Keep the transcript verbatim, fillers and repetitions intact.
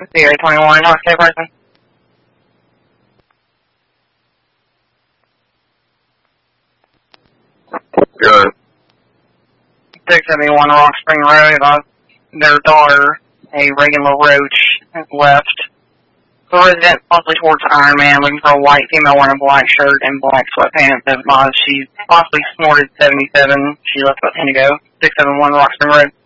Sierra twenty-one, North Cape person. Good. six seventy-one Rock Spring Road, uh, their daughter, a regular roach, has left. The resident, possibly towards Iron Man, looking for a white female wearing a black shirt and black sweatpants. That was, she possibly snorted seventy-seven. She left about ten ago. six seventy-one Rock Spring Road.